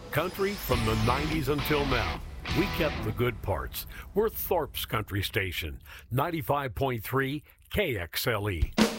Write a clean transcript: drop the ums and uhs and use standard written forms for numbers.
Country from the 90s until now. We kept the good parts. We're Thorpe's Country Station, 95.3 KXLE.